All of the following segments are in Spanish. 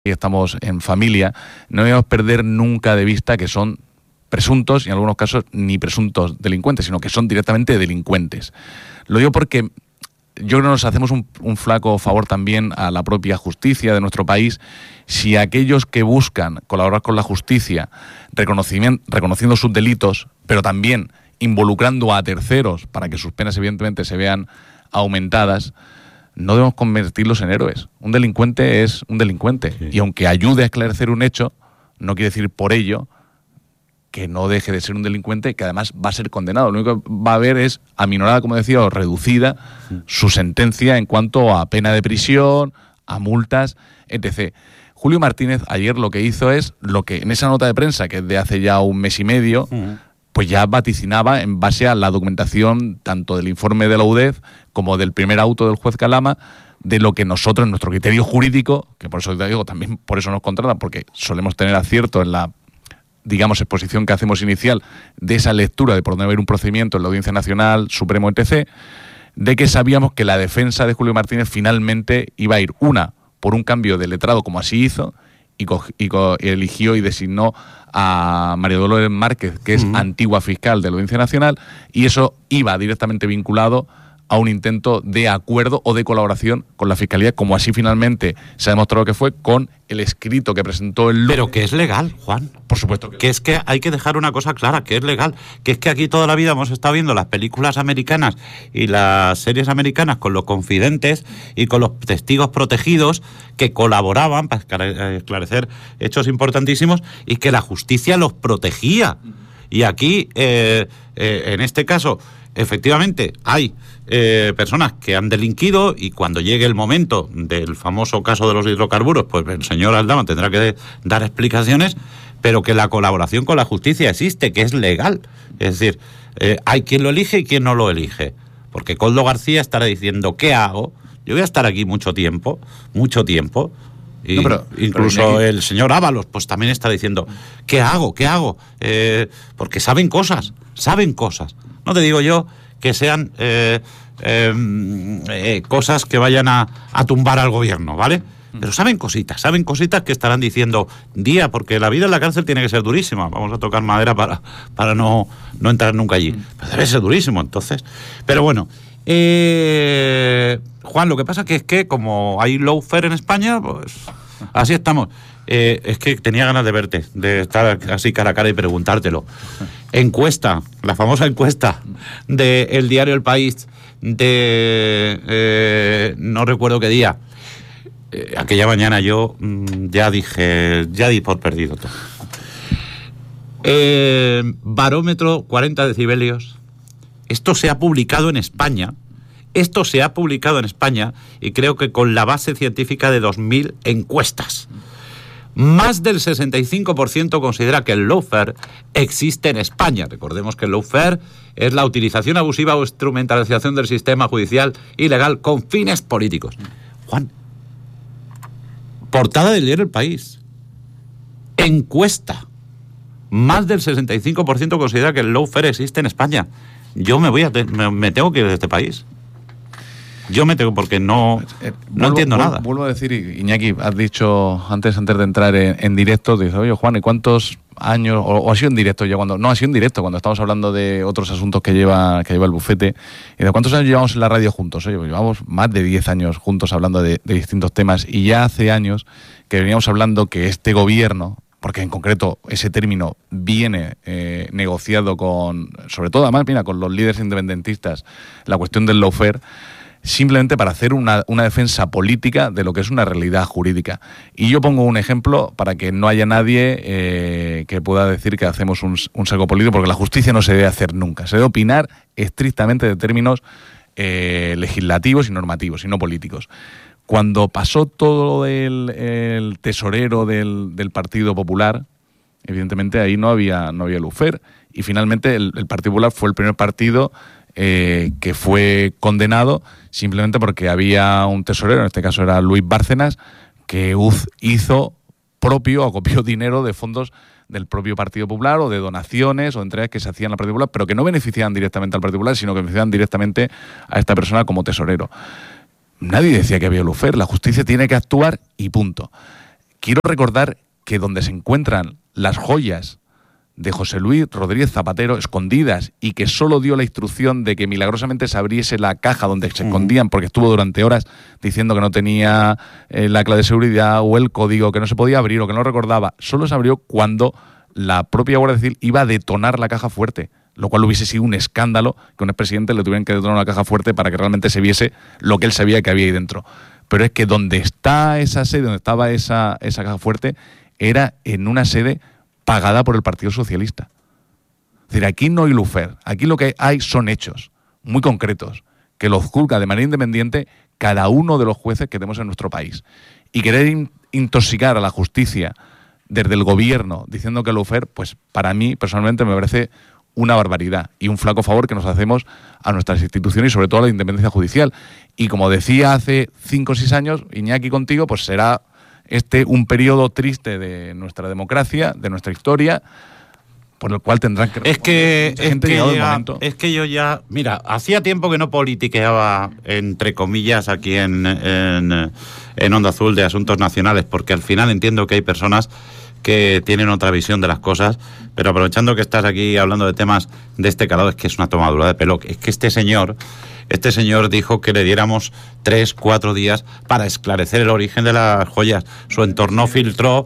estamos en familia, no debemos perder nunca de vista que son presuntos, y en algunos casos ni presuntos delincuentes, sino que son directamente delincuentes. Lo digo porque yo creo que nos hacemos un flaco favor también a la propia justicia de nuestro país si aquellos que buscan colaborar con la justicia, reconociendo sus delitos, pero también involucrando a terceros para que sus penas evidentemente se vean aumentadas, no debemos convertirlos en héroes. Un delincuente es un delincuente. Sí. Y aunque ayude a esclarecer un hecho, no quiere decir por ello que no deje de ser un delincuente, que además va a ser condenado. Lo único que va a haber es aminorada, como decía, o reducida su sentencia en cuanto a pena de prisión, a multas, etc. Julio Martínez ayer lo que hizo es lo que en esa nota de prensa, que es de hace ya un mes y medio, pues ya vaticinaba en base a la documentación tanto del informe de la UDEF como del primer auto del juez Calama, de lo que nosotros, en nuestro criterio jurídico, que por eso te digo, también por eso nos contratan, porque solemos tener acierto en la, digamos, exposición que hacemos inicial de esa lectura de por dónde va a haber un procedimiento en la Audiencia Nacional, Supremo, etc., de que sabíamos que la defensa de Julio Martínez finalmente iba a ir, una, por un cambio de letrado, como así hizo, y eligió y designó a María Dolores Márquez, que es antigua fiscal de la Audiencia Nacional, y eso iba directamente vinculado a un intento de acuerdo o de colaboración con la Fiscalía, como así finalmente se ha demostrado que fue con el escrito que presentó el lunes. Pero que es legal, Juan. Por supuesto que es que hay que dejar una cosa clara, que es legal, que es que aquí toda la vida hemos estado viendo las películas americanas y las series americanas con los confidentes y con los testigos protegidos que colaboraban para esclarecer hechos importantísimos y que la justicia los protegía. Y aquí, en este caso, efectivamente, hay personas que han delinquido y cuando llegue el momento del famoso caso de los hidrocarburos, pues el señor Aldama tendrá que dar explicaciones, pero que la colaboración con la justicia existe, que es legal. Es decir, hay quien lo elige y quien no lo elige. Porque Koldo García estará diciendo, ¿qué hago? Yo voy a estar aquí mucho tiempo. Y no, incluso el señor Ábalos pues también está diciendo ¿qué hago? Porque saben cosas. No te digo yo que sean cosas que vayan a tumbar al gobierno, ¿vale? Pero saben cositas que estarán diciendo porque la vida en la cárcel tiene que ser durísima. Vamos a tocar madera para no entrar nunca allí. Pero debe ser durísimo, entonces. Pero bueno, Juan, lo que pasa es que como hay lawfare en España, pues así estamos. Es que tenía ganas de verte, de estar así cara a cara y preguntártelo. Encuesta, la famosa encuesta del diario El País de no recuerdo qué día. Aquella mañana yo ya di por perdido todo. Barómetro 40 decibelios. Esto se ha publicado en España y creo que con la base científica de 2.000 encuestas. Más del 65% considera que el lawfare existe en España. Recordemos que el lawfare es la utilización abusiva o instrumentalización del sistema judicial ilegal con fines políticos. Juan, portada del diario El País. Encuesta. Más del 65% considera que el lawfare existe en España. Yo me tengo que ir de este país. Porque no entiendo nada. Vuelvo a decir, Iñaki, has dicho antes de entrar en directo, dices, oye, Juan, ¿y cuántos años, o ha sido en directo ya cuando, no, ha sido en directo cuando estamos hablando de otros asuntos que lleva el bufete, y de cuántos años llevamos en la radio juntos? Oye, pues llevamos más de 10 años juntos hablando de distintos temas, y ya hace años que veníamos hablando que este gobierno, porque en concreto ese término viene negociado sobre todo además, mira, con los líderes independentistas, la cuestión del lawfare, simplemente para hacer una defensa política de lo que es una realidad jurídica. Y yo pongo un ejemplo para que no haya nadie que pueda decir que hacemos un saco político, porque la justicia no se debe hacer nunca. Se debe opinar estrictamente de términos legislativos y normativos, y no políticos. Cuando pasó todo el tesorero del Partido Popular, evidentemente ahí no había lawfare, y finalmente el Partido Popular fue el primer partido que fue condenado simplemente porque había un tesorero, en este caso era Luis Bárcenas, que hizo propio, acopió dinero de fondos del propio Partido Popular o de donaciones o de entregas que se hacían al Partido Popular, pero que no beneficiaban directamente al Partido Popular, sino que beneficiaban directamente a esta persona como tesorero. Nadie decía que había lawfare, la justicia tiene que actuar y punto. quiero recordar que donde se encuentran las joyas de José Luis Rodríguez Zapatero escondidas y que solo dio la instrucción de que milagrosamente se abriese la caja donde se escondían, porque estuvo durante horas diciendo que no tenía la clave de seguridad o el código, que no se podía abrir o que no recordaba, solo se abrió cuando la propia Guardia Civil iba a detonar la caja fuerte, lo cual hubiese sido un escándalo que a un expresidente le tuvieran que detonar una caja fuerte para que realmente se viese lo que él sabía que había ahí dentro. Pero es que donde está esa sede, donde estaba esa caja fuerte, era en una sede pagada por el Partido Socialista. Es decir, aquí no hay lufer, aquí lo que hay son hechos muy concretos, que los juzga de manera independiente cada uno de los jueces que tenemos en nuestro país. Y querer intoxicar a la justicia desde el gobierno diciendo que el lufer, pues para mí personalmente me parece una barbaridad y un flaco favor que nos hacemos a nuestras instituciones y sobre todo a la independencia judicial. Y como decía hace 5 o 6 años, Iñaki, contigo, pues será un periodo triste de nuestra democracia, de nuestra historia, por el cual tendrán que responder. Es que yo ya, mira, hacía tiempo que no politiqueaba, entre comillas, aquí en Onda Azul de asuntos nacionales, porque al final entiendo que hay personas que tienen otra visión de las cosas, pero aprovechando que estás aquí hablando de temas de este calado, es que es una tomadura de pelo. Es que este señor dijo que le diéramos 3-4 días para esclarecer el origen de las joyas. Su entorno filtró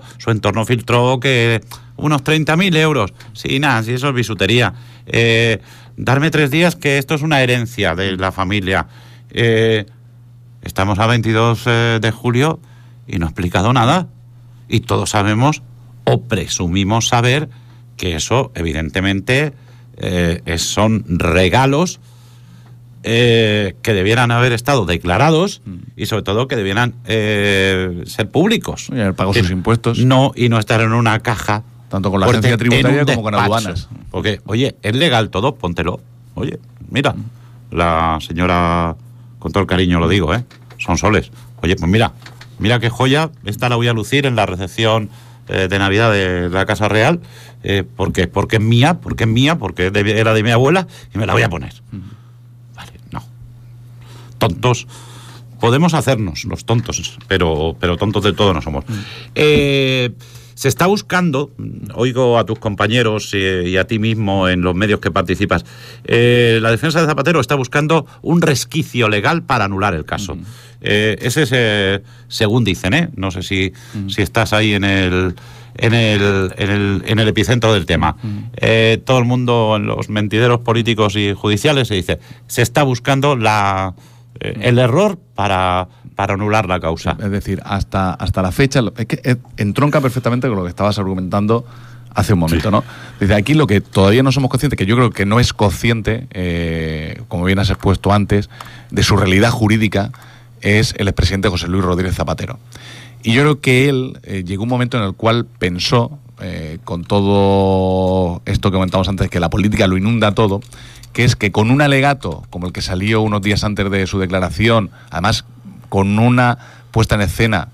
que unos 30.000 euros. Sí, nada, sí, eso es bisutería. Darme 3 días, que esto es una herencia de la familia. Estamos a 22 de julio y no ha explicado nada. Y todos sabemos, o presumimos saber, que eso, evidentemente, son regalos que debieran haber estado declarados y sobre todo que debieran ser públicos. Y haber pagado sus impuestos. No, y no estar en una caja. Tanto con la agencia tributaria como con aduanas. Porque, oye, es legal todo, póntelo. Oye, mira, la señora, con todo el cariño lo digo, son soles. Oye, pues mira qué joya, esta la voy a lucir en la recepción de Navidad de la Casa Real, porque es mía, porque era de mi abuela y me la voy a poner. Vale, no. Tontos. Podemos hacernos los tontos, pero tontos del todo no somos. Se está buscando, oigo a tus compañeros y a ti mismo en los medios que participas, la defensa de Zapatero está buscando un resquicio legal para anular el caso. Ese es, según dicen, no sé si estás ahí en el epicentro del tema. Todo el mundo, en los mentideros políticos y judiciales, se está buscando el error para anular la causa. Es decir, hasta la fecha, es que entronca perfectamente con lo que estabas argumentando hace un momento, sí, ¿no? Desde aquí lo que todavía no somos conscientes, que yo creo que no es consciente, como bien has expuesto antes, de su realidad jurídica, es el expresidente José Luis Rodríguez Zapatero. Y yo creo que él llegó un momento en el cual pensó, con todo esto que comentamos antes, que la política lo inunda todo, que es que con un alegato como el que salió unos días antes de su declaración, además con una puesta en escena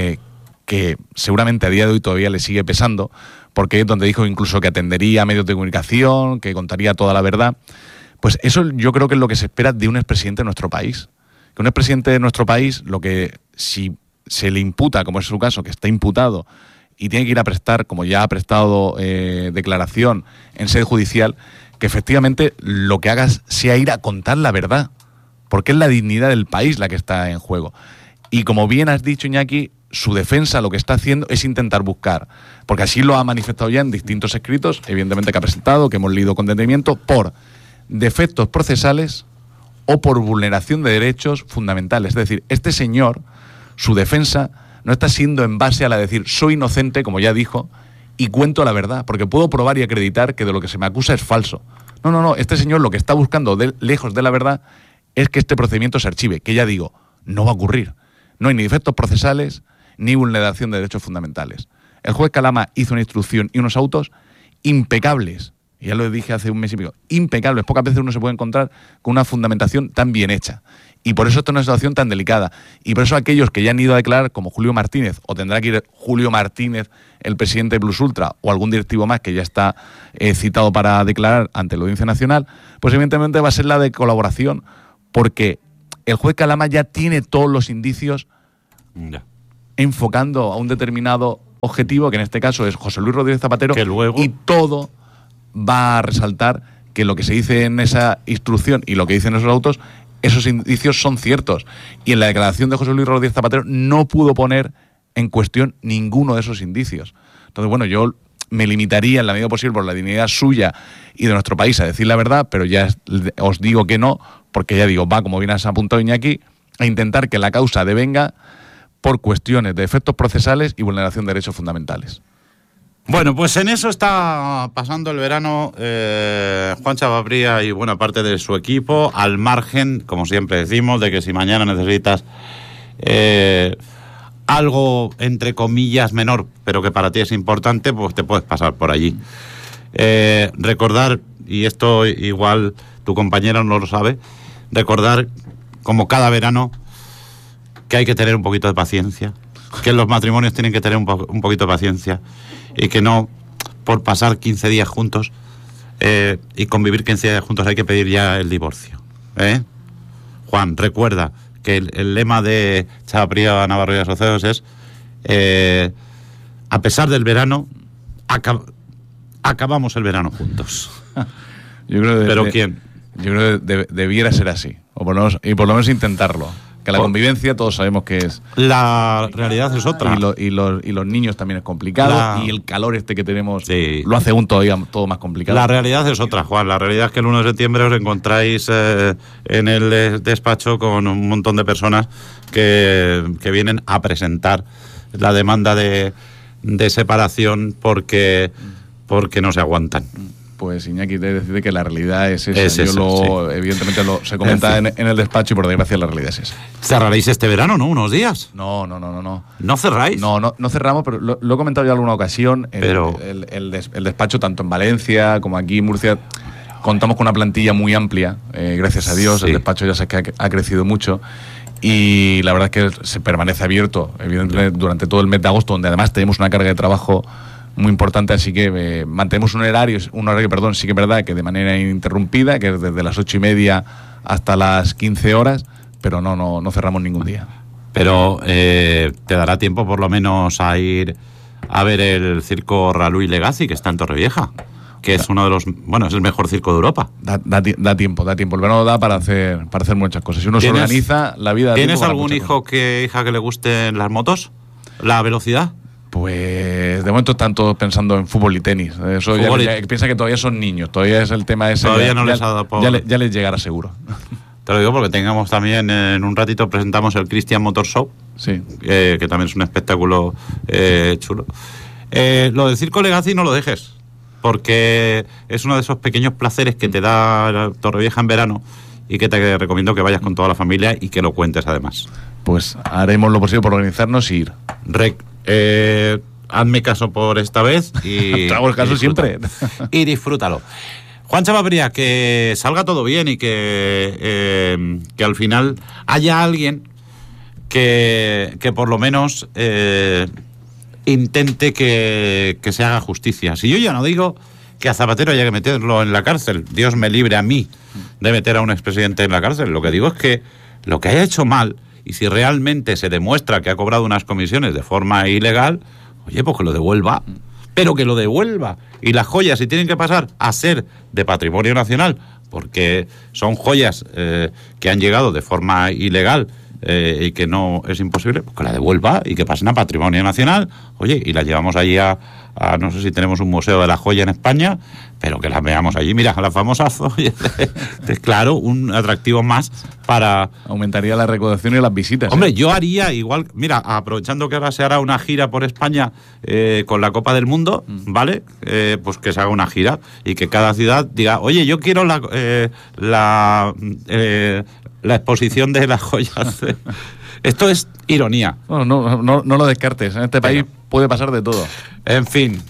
que seguramente a día de hoy todavía le sigue pesando, porque es donde dijo incluso que atendería a medios de comunicación, que contaría toda la verdad, pues eso yo creo que es lo que se espera de un expresidente de nuestro país. Que un expresidente de nuestro país, lo que si se le imputa, como es su caso, que está imputado y tiene que ir a prestar, como ya ha prestado declaración en sede judicial, que efectivamente lo que hagas sea ir a contar la verdad, porque es la dignidad del país la que está en juego. Y como bien has dicho, Iñaki, su defensa lo que está haciendo es intentar buscar, porque así lo ha manifestado ya en distintos escritos, evidentemente que ha presentado, que hemos leído con detenimiento, por defectos procesales o por vulneración de derechos fundamentales. Es decir, este señor, su defensa no está siendo en base a la de decir soy inocente, como ya dijo, y cuento la verdad, porque puedo probar y acreditar que de lo que se me acusa es falso. No, este señor lo que está buscando lejos de la verdad es que este procedimiento se archive, que ya digo, no va a ocurrir. No hay ni defectos procesales ni vulneración de derechos fundamentales. El juez Calama hizo una instrucción y unos autos impecables, y ya lo dije hace un mes y pico, impecables. Pocas veces uno se puede encontrar con una fundamentación tan bien hecha. Y por eso esta es una situación tan delicada. Y por eso aquellos que ya han ido a declarar, como Julio Martínez, o tendrá que ir Julio Martínez, el presidente de Plus Ultra, o algún directivo más que ya está citado para declarar ante la Audiencia Nacional, pues evidentemente va a ser la de colaboración, porque el juez Calama ya tiene todos los indicios enfocando a un determinado objetivo, que en este caso es José Luis Rodríguez Zapatero, que luego... y todo va a resaltar que lo que se dice en esa instrucción y lo que dicen esos autos, esos indicios son ciertos. Y en la declaración de José Luis Rodríguez Zapatero no pudo poner en cuestión ninguno de esos indicios. Entonces, bueno, yo me limitaría en la medida posible por la dignidad suya y de nuestro país a decir la verdad, pero ya os digo que no, porque ya digo, va, como bien has apuntado Iñaki, a intentar que la causa devenga por cuestiones de efectos procesales y vulneración de derechos fundamentales. Bueno, pues en eso está pasando el verano Juan Chavarría y buena parte de su equipo, al margen, como siempre decimos, de que si mañana necesitas algo, entre comillas, menor, pero que para ti es importante, pues te puedes pasar por allí. Recordar, y esto igual tu compañera no lo sabe, recordar, como cada verano, que hay que tener un poquito de paciencia, que los matrimonios tienen que tener un poquito de paciencia, y que no, por pasar 15 días juntos y convivir 15 días juntos, hay que pedir ya el divorcio. Juan, recuerda que el lema de Chavarría Navarro y Asociados es a pesar del verano, acabamos el verano juntos. Yo creo ¿Pero quién? Yo creo que debiera ser así, o por lo menos intentarlo. Que la convivencia todos sabemos que es... La realidad es otra. Y los niños también es complicado, y el calor que tenemos lo hace aún todavía todo más complicado. La realidad es otra, Juan. La realidad es que el 1 de septiembre os encontráis en el despacho con un montón de personas que vienen a presentar la demanda de separación porque no se aguantan. Pues Iñaki, te decide que la realidad es esa. Evidentemente se comenta en el despacho y por desgracia la realidad es esa. ¿Cerraréis este verano, no? ¿Unos días? No. ¿No cerráis? No cerramos, pero lo he comentado ya en alguna ocasión. El despacho, tanto en Valencia como aquí en Murcia, contamos con una plantilla muy amplia, gracias a Dios. Sí. El despacho ya sé que ha crecido mucho. Y la verdad es que se permanece abierto, evidentemente, durante todo el mes de agosto, donde además tenemos una carga de trabajo muy importante, así que mantenemos un horario, sí que es verdad que de manera ininterrumpida, que es desde las 8:30 hasta las 15 horas, pero no cerramos ningún día. Pero te dará tiempo por lo menos a ir a ver el circo Ralú y Legacy, que está en Torrevieja, que es uno de los, es el mejor circo de Europa. Da tiempo. El verano da para hacer muchas cosas. Si uno se organiza, la vida da tiempo. ¿Tienes algún hija que le gusten las motos? ¿La velocidad? Pues de momento están todos pensando en fútbol y tenis. Eso piensa que todavía son niños, todavía es el tema ese. Todavía no les ha dado por... ya les llegará seguro. Te lo digo porque tengamos también, en un ratito presentamos el Christian Motor Show, sí. Que también es un espectáculo chulo. Lo del circo Legacy no lo dejes, porque es uno de esos pequeños placeres que te da Torrevieja en verano y que te recomiendo que vayas con toda la familia y que lo cuentes además. Pues haremos lo posible por organizarnos y ir. Hazme caso por esta vez y te hago el caso siempre. Y disfrútalo. Juan Chavarría, que salga todo bien y que al final haya alguien que por lo menos intente que se haga justicia. Si yo ya no digo que a Zapatero haya que meterlo en la cárcel, Dios me libre a mí de meter a un expresidente en la cárcel, lo que digo es que lo que haya hecho mal, y si realmente se demuestra que ha cobrado unas comisiones de forma ilegal, oye, pues que lo devuelva, pero que lo devuelva. Y las joyas, si tienen que pasar a ser de patrimonio nacional, porque son joyas que han llegado de forma ilegal y que no es imposible, pues que la devuelva y que pasen a patrimonio nacional. Oye, y la llevamos allí a no sé si tenemos un museo de la joya en España, pero que las veamos allí. Mira, la famosa joya. Claro, un atractivo más para... Aumentaría la recaudación y las visitas. Hombre, yo haría igual, mira, aprovechando que ahora se hará una gira por España con la Copa del Mundo, ¿vale? Pues que se haga una gira y que cada ciudad diga, oye, yo quiero la exposición de las joyas. Esto es ironía. No lo descartes. En este país puede pasar de todo. En fin.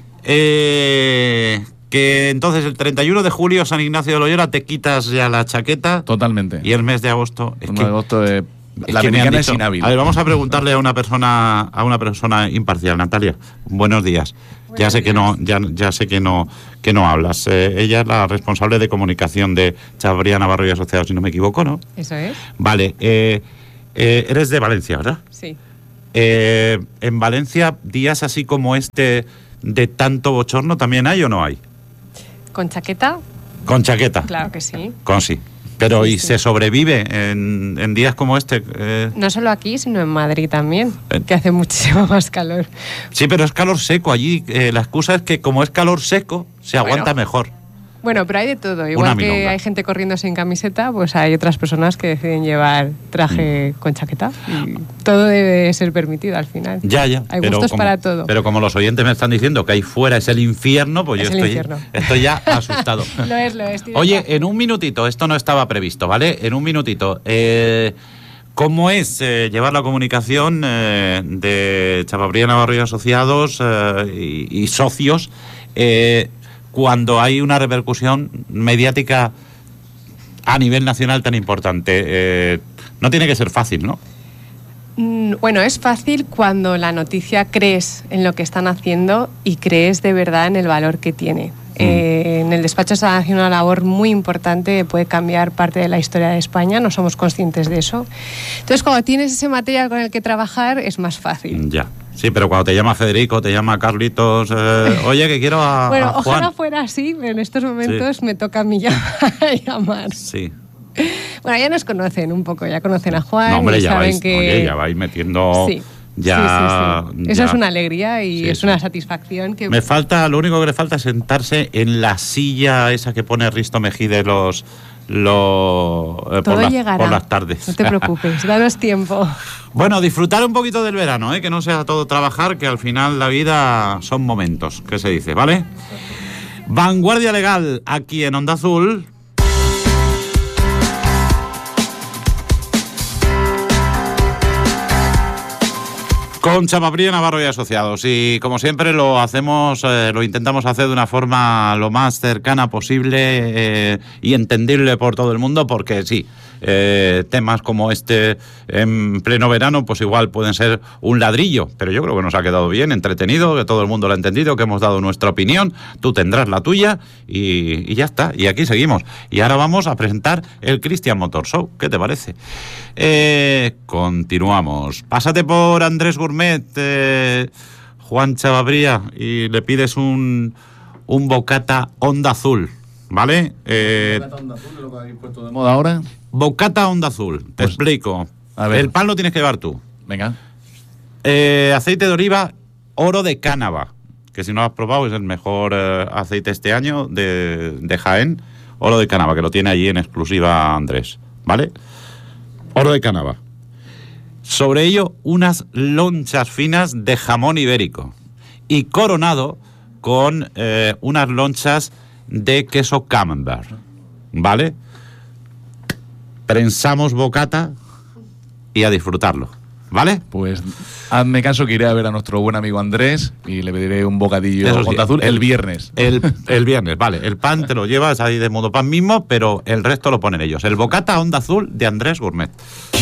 Que entonces el 31 de julio, San Ignacio de Loyola, te quitas ya la chaqueta. Totalmente. Y el mes de agosto... la americana es inhábil. A ver, vamos a preguntarle a una persona imparcial. Natalia, buenos días. Ya sé que no hablas. Ella es la responsable de comunicación de Chavarría Navarro y Asociados, si no me equivoco, ¿no? Eso es. Vale. Eres de Valencia, ¿verdad? Sí. ¿En Valencia días así como este de tanto bochorno también hay o no hay? ¿Con chaqueta? Con chaqueta. Claro que sí. Con sí. Pero Sí, ¿y sí. se sobrevive en días como este? No solo aquí, sino en Madrid también, que hace muchísimo más calor. Sí, pero es calor seco allí. La excusa es que como es calor seco, se aguanta mejor. Bueno, pero hay de todo. Una Igual que milonga. hay gente corriendo sin camiseta, pues hay otras personas que deciden llevar traje con chaqueta. Y todo debe ser permitido al final. Ya. Hay pero gustos para todo. Pero como los oyentes me están diciendo que ahí fuera es el infierno, pues Es yo el infierno. estoy ya asustado. Lo es. tiene Oye, razón. en un minutito, esto no estaba previsto, ¿vale? En un minutito. ¿Cómo es llevar la comunicación de Chavarría Navarro y Asociados y socios cuando hay una repercusión mediática a nivel nacional tan importante? No tiene que ser fácil, ¿no? Bueno, es fácil cuando la noticia crees en lo que están haciendo y crees de verdad en el valor que tiene. En el despacho están haciendo una labor muy importante, puede cambiar parte de la historia de España, no somos conscientes de eso. Entonces, cuando tienes ese material con el que trabajar, es más fácil. Ya. Sí, pero cuando te llama Federico, te llama Carlitos, oye, que quiero a Bueno, a Juan. ojalá fuera así, pero en estos momentos me toca a mí llamar. Sí. Bueno, ya nos conocen un poco, ya conocen a Juan. No, hombre, y ya saben vais, que... oye, ya vais metiendo... Sí. Ya, Sí. Eso ya. es una alegría y Sí, es sí. una satisfacción que... Me falta, lo único que le falta es sentarse en la silla esa que pone Risto Mejide por Todo llegará. por las tardes. No te preocupes, danos tiempo. Bueno, disfrutar un poquito del verano, que no sea todo trabajar, que al final la vida son momentos, que se dice, ¿vale? Vanguardia Legal, aquí en Onda Azul. Con Chavarría Navarro y Asociados. Y como siempre lo hacemos, lo intentamos hacer de una forma lo más cercana posible y entendible por todo el mundo, porque sí, temas como este en pleno verano, pues igual pueden ser un ladrillo, pero yo creo que nos ha quedado bien, entretenido, que todo el mundo lo ha entendido, que hemos dado nuestra opinión, tú tendrás la tuya y ya está, y aquí seguimos. Y ahora vamos a presentar el Christian Motor Show, ¿qué te parece? Continuamos. Pásate por Andrés Gourmet, Juan Chavarría, y le pides un bocata Onda Azul, ¿vale? ¿Bocata Onda Azul es lo que habéis puesto de moda ahora? Bocata Onda Azul, te Pues, explico. a ver. El pan lo tienes que llevar tú. Venga. Aceite de oliva, oro de Cánava, que si no lo has probado es el mejor aceite este año de Jaén. Oro de Cánava, que lo tiene allí en exclusiva Andrés, ¿vale? Oro de Cánava. Sobre ello, unas lonchas finas de jamón ibérico. Y coronado con unas lonchas de queso camembert, ¿vale? Prensamos bocata y a disfrutarlo, ¿vale? Pues hazme caso que iré a ver a nuestro buen amigo Andrés y le pediré un bocadillo Eso sí, Onda Azul el viernes. El viernes, vale. El pan te lo llevas ahí de modo pan mismo, pero el resto lo ponen ellos. El bocata Onda Azul de Andrés Gourmet.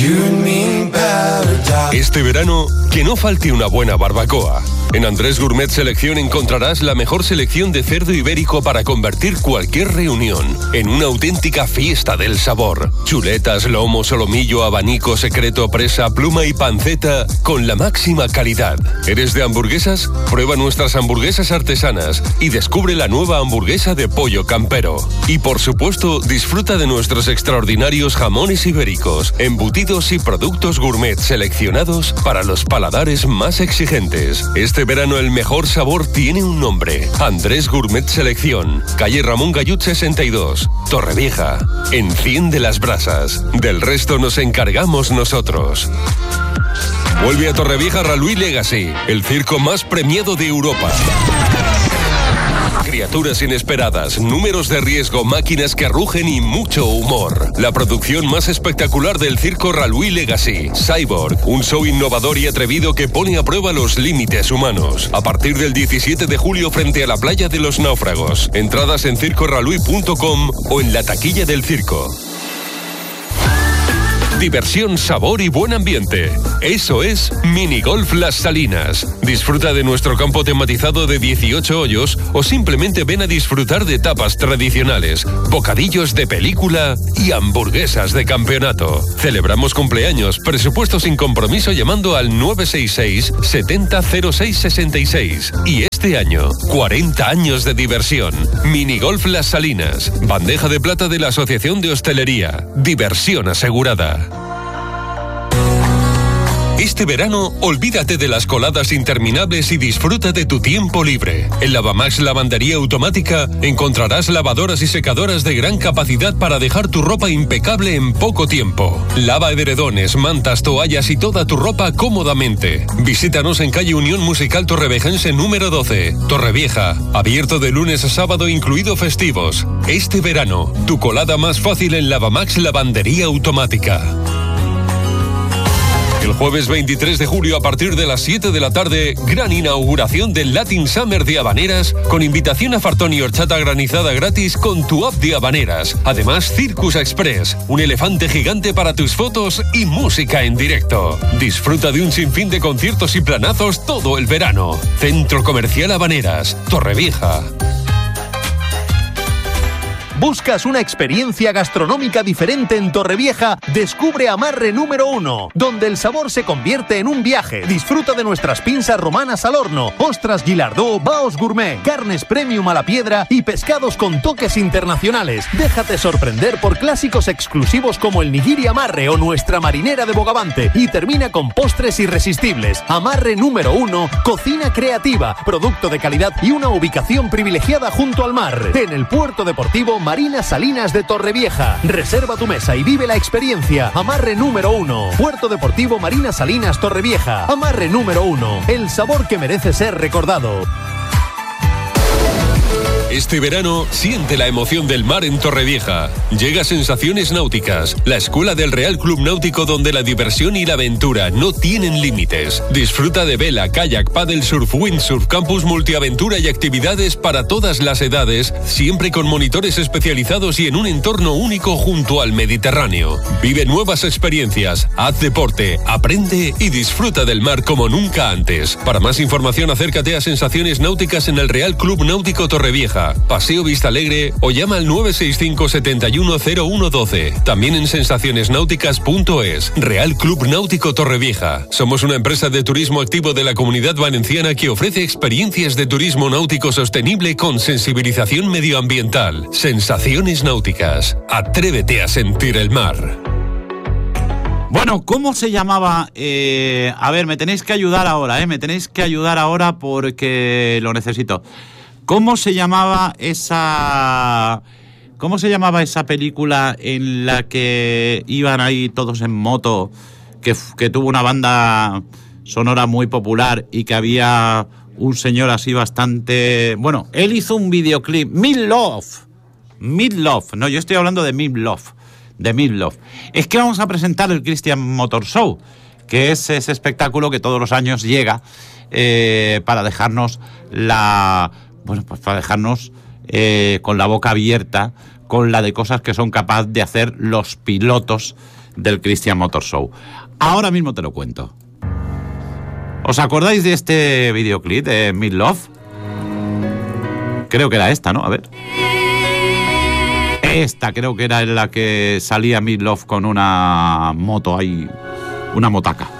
Este verano, que no falte una buena barbacoa. En Andrés Gourmet Selección encontrarás la mejor selección de cerdo ibérico para convertir cualquier reunión en una auténtica fiesta del sabor. Chuletas, lomo, solomillo, abanico, secreto, presa, pluma y panceta con la máxima calidad. ¿Eres de hamburguesas? Prueba nuestras hamburguesas artesanas y descubre la nueva hamburguesa de pollo campero. Y por supuesto, disfruta de nuestros extraordinarios jamones ibéricos, embutidos y productos gourmet seleccionados para los paladares más exigentes. Este verano el mejor sabor tiene un nombre: Andrés Gourmet Selección, calle Ramón Gallut 62, Torrevieja. Enciende las brasas, del resto nos encargamos nosotros. Vuelve a Torrevieja Ralui Legacy, el circo más premiado de Europa. Criaturas inesperadas, números de riesgo, máquinas que rugen y mucho humor. La producción más espectacular del circo Ralui Legacy, Cyborg, un show innovador y atrevido que pone a prueba los límites humanos. A partir del 17 de julio frente a la playa de los náufragos. Entradas en circoralui.com o en la taquilla del circo. Diversión, sabor y buen ambiente. Eso es Minigolf Las Salinas. Disfruta de nuestro campo tematizado de 18 hoyos o simplemente ven a disfrutar de tapas tradicionales, bocadillos de película y hamburguesas de campeonato. Celebramos cumpleaños, presupuesto sin compromiso llamando al 966 70 06 66. Y este año, 40 años de diversión. Minigolf Las Salinas. Bandeja de plata de la Asociación de Hostelería. Diversión asegurada. Este verano, olvídate de las coladas interminables y disfruta de tu tiempo libre. En Lavamax Lavandería Automática encontrarás lavadoras y secadoras de gran capacidad para dejar tu ropa impecable en poco tiempo. Lava edredones, mantas, toallas y toda tu ropa cómodamente. Visítanos en calle Unión Musical Torrevejense número 12, Torrevieja. Abierto de lunes a sábado incluido festivos. Este verano, tu colada más fácil en Lavamax Lavandería Automática. El jueves 23 de julio a partir de las 7 de la tarde, gran inauguración del Latin Summer de Habaneras con invitación a fartón y horchata granizada gratis con tu app de Habaneras. Además, Circus Express, un elefante gigante para tus fotos y música en directo. Disfruta de un sinfín de conciertos y planazos todo el verano. Centro Comercial Habaneras, Torrevieja. ¿Buscas una experiencia gastronómica diferente en Torrevieja? Descubre Amarre número 1, donde el sabor se convierte en un viaje. Disfruta de nuestras pinzas romanas al horno, ostras Guilardó, baos gourmet, carnes premium a la piedra y pescados con toques internacionales. Déjate sorprender por clásicos exclusivos como el nigiri Amarre o nuestra marinera de bogavante. Y termina con postres irresistibles. Amarre número 1, cocina creativa, producto de calidad y una ubicación privilegiada junto al mar. En el puerto deportivo Marina Salinas de Torrevieja. Reserva tu mesa y vive la experiencia. Amarre número 1. Puerto Deportivo Marina Salinas Torrevieja. Amarre número 1. El sabor que merece ser recordado. Este verano, siente la emoción del mar en Torrevieja. Llega Sensaciones Náuticas, la escuela del Real Club Náutico donde la diversión y la aventura no tienen límites. Disfruta de vela, kayak, paddle surf, windsurf, campus multiaventura y actividades para todas las edades, siempre con monitores especializados y en un entorno único junto al Mediterráneo. Vive nuevas experiencias, haz deporte, aprende y disfruta del mar como nunca antes. Para más información, acércate a Sensaciones Náuticas en el Real Club Náutico Torrevieja, Paseo Vistalegre o llama al 965 71 0112. También en sensacionesnáuticas.es. Real Club Náutico Torrevieja. Somos una empresa de turismo activo de la Comunidad Valenciana que ofrece experiencias de turismo náutico sostenible con sensibilización medioambiental. Sensaciones Náuticas. Atrévete a sentir el mar. Bueno, ¿cómo se llamaba? A ver, me tenéis que ayudar ahora, me tenéis que ayudar ahora porque lo necesito. ¿Cómo se llamaba esa película en la que iban ahí todos en moto, que tuvo una banda sonora muy popular y que había un señor así bastante... Bueno, él hizo un videoclip, Meatloaf. No, yo estoy hablando de Meatloaf. Es que vamos a presentar el Christian Motor Show, que es ese espectáculo que todos los años llega para dejarnos con la boca abierta con la de cosas que son capaces de hacer los pilotos del Christian Motor Show. Ahora mismo te lo cuento. ¿Os acordáis de este videoclip de Meatloaf? Creo que era esta, ¿no? A ver. Esta creo que era en la que salía Meatloaf con una moto ahí, una motaca.